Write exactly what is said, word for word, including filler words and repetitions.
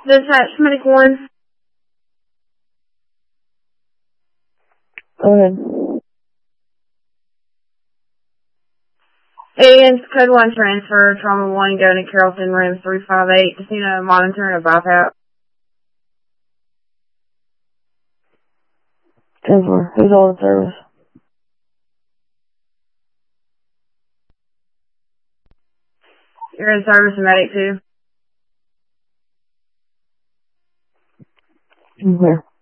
Dispatch Medic one. Go ahead. Aliens, code one transfer, trauma one, go to Carrollton, room three five eight, casino monitoring a bypass. Transfer. Who's all in service? You're in service, Medic two. Where?